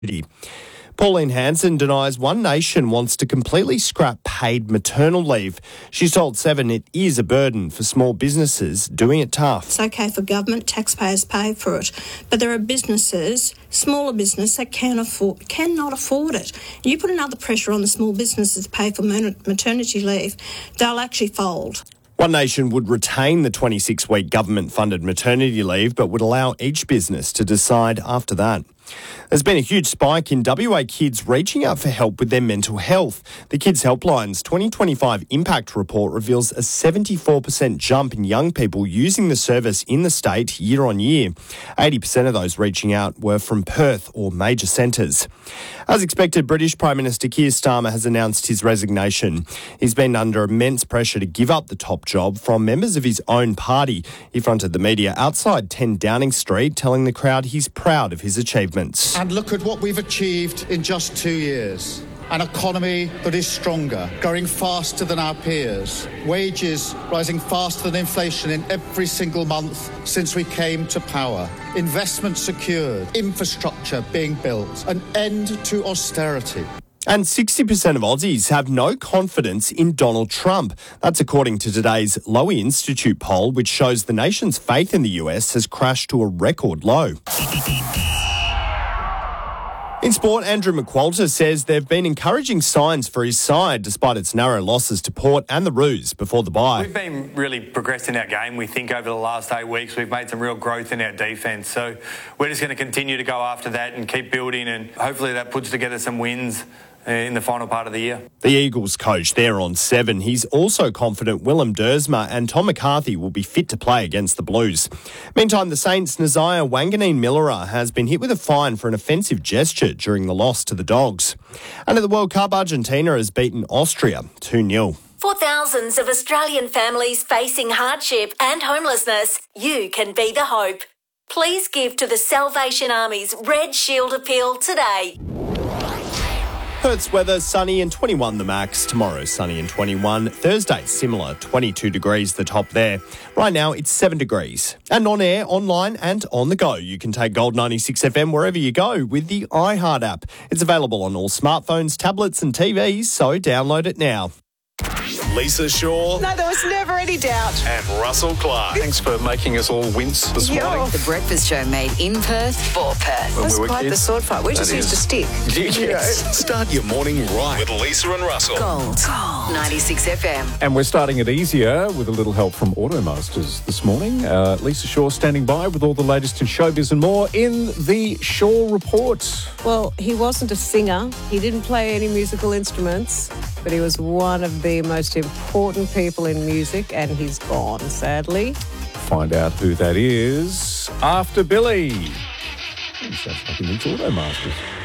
Pauline Hanson denies One Nation wants to completely scrap paid maternal leave. She's told Seven it is a burden for small businesses doing it tough. It's okay for government, taxpayers pay for it, but there are businesses, smaller business, that cannot afford it. You put another pressure on the small businesses to pay for maternity leave, they'll actually fold. One Nation would retain the 26-week government-funded maternity leave but would allow each business to decide after that. There's been a huge spike in WA kids reaching out for help with their mental health. The Kids Helpline's 2025 Impact Report reveals a 74% jump in young people using the service in the state year on year. 80% of those reaching out were from Perth or major centres. As expected, British Prime Minister Keir Starmer has announced his resignation. He's been under immense pressure to give up the top job from members of his own party. He fronted the media outside 10 Downing Street, telling the crowd he's proud of his achievements. And look at what we've achieved in just 2 years. An economy that is stronger, growing faster than our peers. Wages rising faster than inflation in every single month since we came to power. Investment secured, infrastructure being built, an end to austerity. And 60% of Aussies have no confidence in Donald Trump. That's according to today's Lowy Institute poll, which shows the nation's faith in the US has crashed to a record low. In sport, Andrew McQualter says there have been encouraging signs for his side despite its narrow losses to Port and the Roos before the bye. We've been really progressing our game, we think, over the last 8 weeks. We've made some real growth in our defence. So we're just going to continue to go after that and keep building, and hopefully that puts together some wins in the final part of the year. The Eagles coach there on 7. He's also confident Willem Dersma and Tom McCarthy will be fit to play against the Blues. Meantime, the Saints' Nazaya Wanganeen-Millera has been hit with a fine for an offensive gesture during the loss to the Dogs. And at the World Cup, Argentina has beaten Austria 2-0. For thousands of Australian families facing hardship and homelessness, you can be the hope. Please give to the Salvation Army's Red Shield Appeal today. Perth's weather, sunny and 21 the max. Tomorrow, sunny and 21. Thursday, similar, 22 degrees the top there. Right now, it's 7 degrees. And on air, online and on the go, you can take Gold 96 FM wherever you go with the iHeart app. It's available on all smartphones, tablets and TVs, so download it now. Lisa Shaw. No, there was never any doubt. And Russell Clark. Thanks for making us all wince this morning. The Breakfast Show made in Perth for Perth. That's quite the sword fight. We just used a stick. Yes. Start your morning right with Lisa and Russell. Gold 96 FM. And we're starting it easier with a little help from Automasters this morning. Lisa Shaw standing by with all the latest in showbiz and more in the Shaw Report. Well, he wasn't a singer. He didn't play any musical instruments, but he was one of the most important people in music, and he's gone, sadly. Find out who that is after Billy. Sounds like he needs Automasters.